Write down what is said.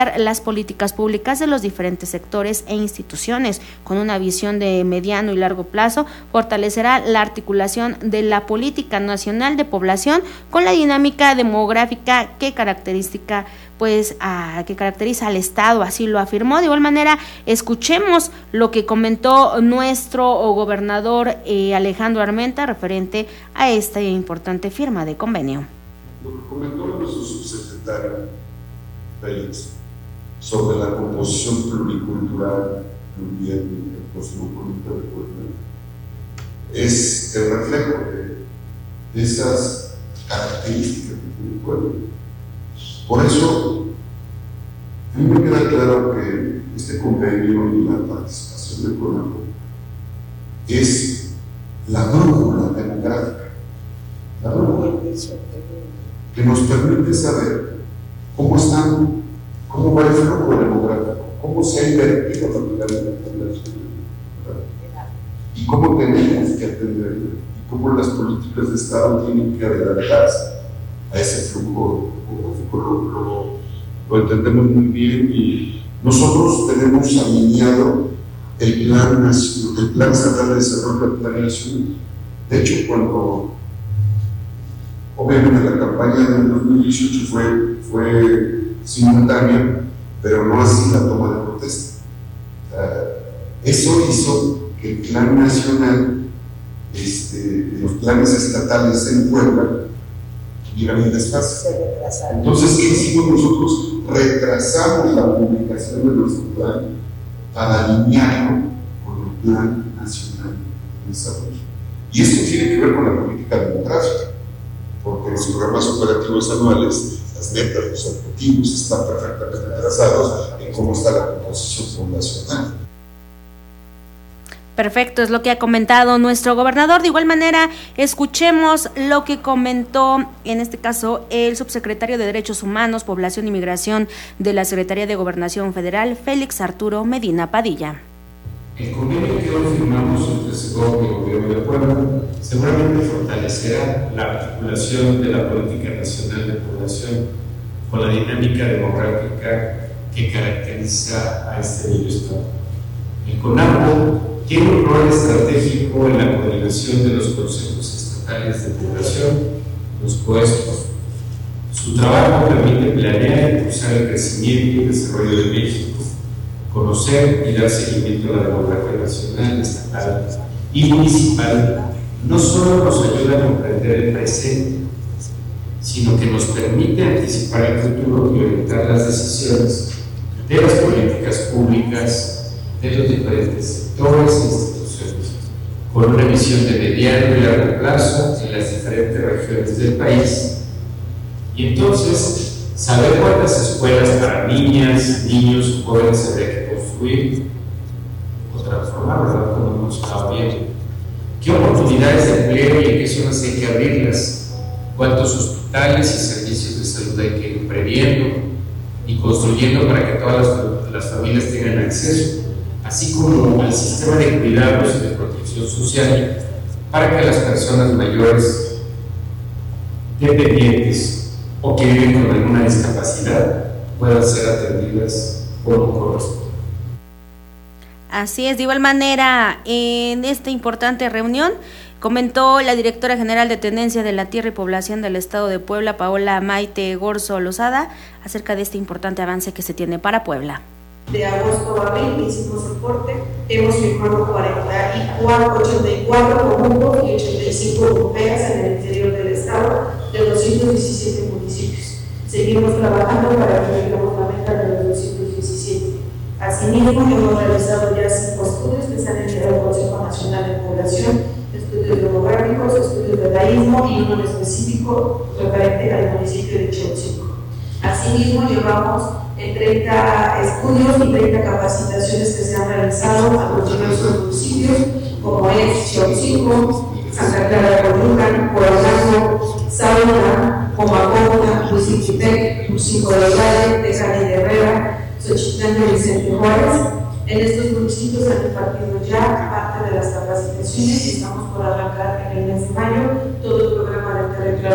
las políticas públicas de los diferentes sectores e instituciones. Con una visión de mediano y largo plazo, fortalecerá la articulación de la política nacional de población con la dinámica demográfica que caracteriza al Estado, así lo afirmó. De igual manera, escuchemos lo que comentó nuestro gobernador Alejandro Armenta referente a esta importante firma de convenio. Lo que comentó nuestro subsecretario Félix sobre la composición pluricultural, pluriétnica, cosmopolita de Puebla, es el reflejo de esas características que tiene Puebla. Por eso, a mí me queda claro que este convenio y la participación de CONAPO es la brújula demográfica, la brújula que nos permite saber cómo va el flujo demográfico, cómo se ha invertido la mitad de la población y cómo tenemos que atenderlo y cómo las políticas de Estado tienen que adelantarse a ese flujo demográfico. Lo entendemos muy bien y nosotros tenemos alineado el plan estatal de desarrollo, el plan nacional. De hecho, cuando obviamente la campaña del 2018 fue simultánea, pero no así la toma de protesta. Eso hizo que el plan nacional, los planes estatales en Puebla, tuvieran un desfase. Entonces, ¿qué hicimos nosotros? Retrasamos la publicación de nuestro plan para alinearlo con el plan nacional de desarrollo. Y esto tiene que ver con la política demográfica, porque los programas operativos anuales, las metas, los objetivos están perfectamente trazados en cómo está la composición poblacional. Perfecto, es lo que ha comentado nuestro gobernador. De igual manera, escuchemos lo que comentó, en este caso, el subsecretario de Derechos Humanos, Población y Migración de la Secretaría de Gobernación Federal, Félix Arturo Medina Padilla. El convenio que hoy firmamos entre SEGOV y el Gobierno de Puebla seguramente fortalecerá la articulación de la política nacional de población con la dinámica demográfica que caracteriza a este bello Estado. El CONAPO tiene un rol estratégico en la coordinación de los consejos estatales de población, los COESPOS. Su trabajo permite planear y impulsar el crecimiento y el desarrollo de México, conocer y dar seguimiento a la demografía nacional, estatal y municipal. No solo nos ayuda a comprender el presente, sino que nos permite anticipar el futuro y orientar las decisiones de las políticas públicas de los diferentes sectores e instituciones, con una visión de mediano y largo plazo en las diferentes regiones del país. Y entonces, saber cuántas escuelas para niñas, niños, jóvenes habría que construir o transformar, ¿verdad? Como hemos estado viendo. ¿Qué oportunidades de empleo y en qué zonas hay que abrirlas? ¿Cuántos hospitales y servicios de salud hay que ir previendo y construyendo para que todas las familias tengan acceso? Así como al sistema de cuidados y de protección social para que las personas mayores dependientes o que viven con alguna discapacidad puedan ser atendidas como corresponde. Así es, de igual manera, en esta importante reunión comentó la directora general de Tenencia de la Tierra y Población del Estado de Puebla, Paola Maite Gorzo Lozada, acerca de este importante avance que se tiene para Puebla. De agosto a abril hicimos reporte, hemos firmado 84 conjuntos y 85 grupeas en el interior del estado de 217 municipios. Seguimos trabajando para que logremos la meta de los 217. Asimismo, hemos realizado ya 5 estudios que se han enviado al Consejo Nacional de Población, estudios demográficos, estudios de raísmo y uno específico referente al municipio de Chilchico. Asimismo, llevamos 30 estudios y 30 capacitaciones que se han realizado a los diversos municipios, como es Chilchico, Santa Clara de Coyucan, Coronango, Sauna, Comacona, Huizquipitic, Muxico del Valle, Tejani de Herrera, Xochitlán de Vicente Juárez. En estos municipios han impartido ya parte de las capacitaciones y estamos por arrancar en el mes de mayo todo el programa de territorio